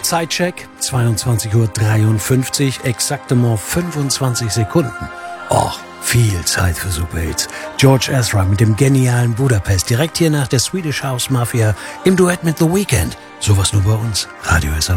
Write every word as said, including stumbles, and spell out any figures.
Zeitcheck, zweiundzwanzig Uhr dreiundfünfzig, exaktement fünfundzwanzig Sekunden. Och, viel Zeit für Superhits. George Ezra mit dem genialen Budapest, direkt hier nach der Swedish House Mafia im Duett mit The Weeknd. Sowas nur bei uns, Radio S R